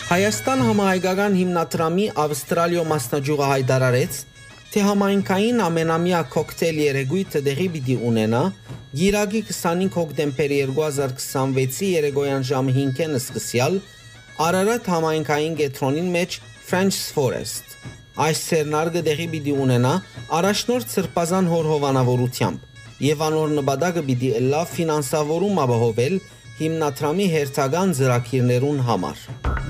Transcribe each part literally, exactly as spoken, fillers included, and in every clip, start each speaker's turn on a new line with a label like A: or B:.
A: Հայաստան համահայկական հիմնադրամի Ավստրալիո մասնաճյուղը հայտարարեց, թե համայնքային ամենամյա կոկտեյլ երեգույթը դեղի պիտի ունենա գիրագի քսանհինգ հոկտեմբեր երկու հազար քսանվեցի երեկոյան ժամը հինգին սկսյալ Արարատ համայնքային կենտրոնին մեջ French Forest։ Այս սերնարգը դեղի պիտի ունենա առաջնորդ Սրբազան հոր հովանավորությամբ եւ անոր նպատակը պիտի լա ֆինանսավորում ապահովել հիմնադրամի հերթական ծրագիրներուն համար։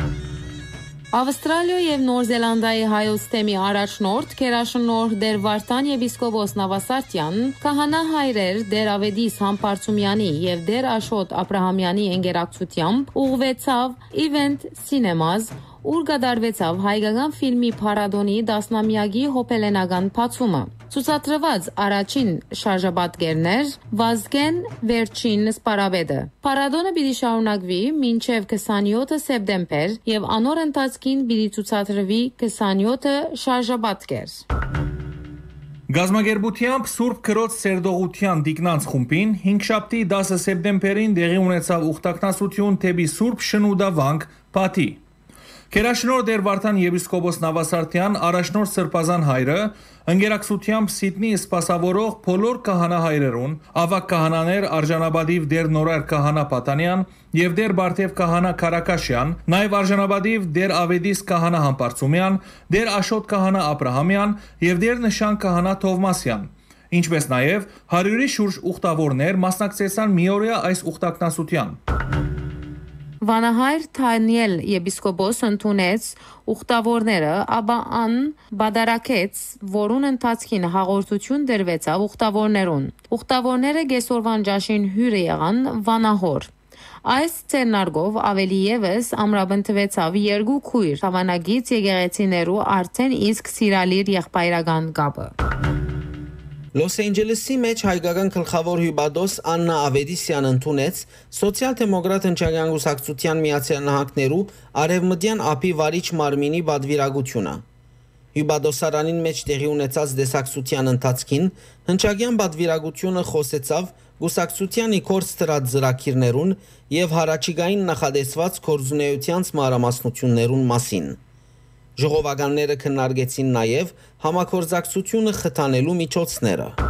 B: Ավստրալիա եւ Նոր Զելանդիայի հայոց թեմի առաջնորդ Քերաշնորհ Դեր Վարդան եպիսկոպոս Նավասարտյան, քահանա հայրեր Դեր Ավեդիս Համբարձումյանի եւ Դեր Աշոտ Աբրահամյանի ընկերակցությամբ ուղղվեցավ Event Cinemas, ուր կատարվեցավ հայկական ֆիլմի փառատոնի դասնամյակի հոբելենական բացումը։ Ցուցադրված առաջին շարժապատկերներ Վազգեն վերջին սպարաբեդը։ Փառատոնը պիտի շարունակվի մինչև քսանյոթ սեպտեմբեր եւ անոր ընթացքին պիտի ցուցադրվի քսանյոթ շարժապատկեր։
C: Գազագերբությամբ Սուրբ Քրոց Սերդողության Դիկնանց խումբին հինգշաբթի դասը սեպտեմբերին դեղի ունեցավ ուխտակնասություն թեպի Սուրբ Շնուդավանք Փաթի։ Քերաշնորհ Դեր Վարդան եպիսկոպոս Նավասարտյան առաջնորդ Սրբազան հայրը ընկերակցությամբ Սիդնի սպասավորող բոլոր քահանահայրերուն, ավակ քահանաներ արժանապատիվ Դեր Նորայր քահանա Պատանյան եւ Դեր Բարթև քահանա Քարակաշյան, նաեւ արժանապատիվ Դեր Ավեդիս քահանա Համբարձումյան, Դեր Աշոտ քահանա Աբրահամյան եւ Դեր Նշան քահանա Թովմասյան, ինչպես նաեւ հարյուրի շուրջ ուխտավորներ մասնակցեցան միօրյա այս ուխտակնասության։
B: Վանահայր Թանիել եպիսկոպոս ընդունեց ուխտավորները, ապա ան բադարակեց, որուն ընթացքին հաղորդություն դրվեցավ ուխտավորներուն։ Ուխտավորները գեսորվան ճաշին հյուրը եղան Վանահոր։ Այս ցերնարգով ավելի եւս ամրապնդվեցավ երկու քույր հավանագից եկեղեցիներու արդեն իսկ սիրալիր եղբայրական կապը։
A: Լոս Անջելեսի մեջ հայկական գլխավոր հյուպատոս Աննա Ավետիսյան ընդունեց սոցիալ-դեմոկրատ հնչագյան կուսակցության Միացյալ Նահանգներու արևմտյան ափի վարիչ մարմինի բադվիրագությունը։ Հյուպատոսարանին մեջ տեղի ունեցած դեսակցության ընթացքին հնչագյան բադվիրագությունը խոսեցավ կուսակցության իքորց դրած ծրագիրներուն եւ հարաճիգային նախադեсված կորզունեությանց մանրամասնություններուն մասին։ Ժողովականները քննարկեցին նաև համագործակցությունը խթանելու միջոցները։